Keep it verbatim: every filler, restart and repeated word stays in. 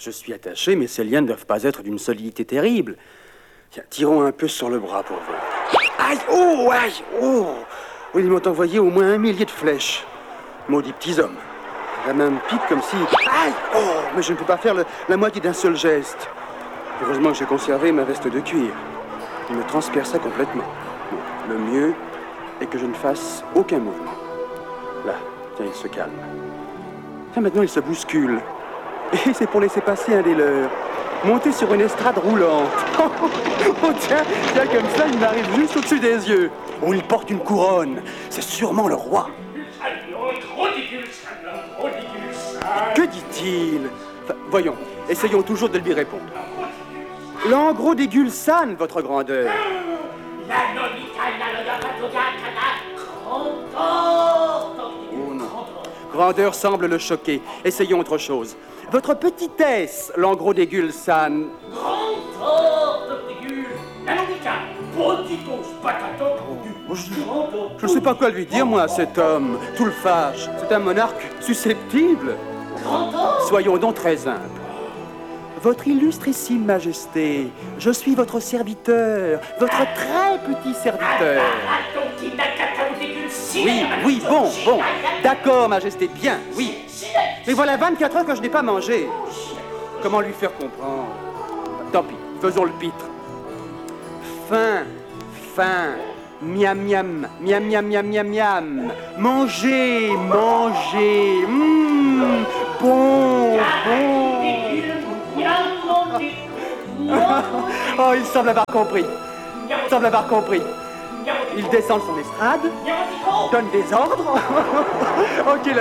Je suis attaché, mais ces liens ne doivent pas être d'une solidité terrible. Tiens, tirons un peu sur le bras pour voir. Aïe! Oh! Aïe! Oh! Oui, ils m'ont envoyé au moins un millier de flèches. Maudits petits hommes. La main me pique comme si... Aïe! Oh! Mais je ne peux pas faire le, la moitié d'un seul geste. Heureusement que j'ai conservé ma veste de cuir. Il me transperçait complètement. Le mieux est que je ne fasse aucun mouvement. Là, tiens, il se calme. Tiens, maintenant, il se bouscule. Et c'est pour laisser passer un des leurs. Monter sur une estrade roulante. Oh, tiens, tiens, comme ça, il m'arrive juste au-dessus des yeux. Oh, il porte une couronne. C'est sûrement le roi. Que dit-il? Enfin, voyons, essayons toujours de lui répondre. L'engros des Gulsan, votre grandeur. Oh non. Grandeur semble le choquer. Essayons autre chose. Votre petitesse, l'engros des Gulsan. Je ne sais pas quoi lui dire, moi, à cet homme. Tout le fâche. C'est un monarque susceptible. Soyons donc très humbles. Votre illustrissime majesté, je suis votre serviteur, votre très petit serviteur. Oui, oui, bon, bon. D'accord, majesté, bien, oui. Mais voilà vingt-quatre heures que je n'ai pas mangé. Comment lui faire comprendre? Tant pis, faisons le pitre. Faim, faim, miam, miam, miam, miam, miam, miam, miam. Mangez, mangez, mmh, bon, bon. Oh, il semble avoir compris. Il semble avoir compris. Il descend de son estrade, donne des ordres. Ok.